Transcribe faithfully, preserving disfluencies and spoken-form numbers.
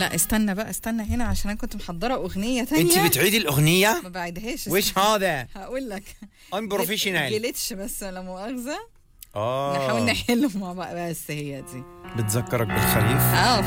لا استنى بقى استنى هنا عشان انا كنت محضره اغنيه ثانيه. انت بتعيدي الاغنيه؟ ما بعيدهاش. وش هذا؟ هقول لك ان بروفيشنال جلتش بس لا مؤاخذه. اه نحاول نحله مع بعض بس هي دي بتذكرك بالخريف. اه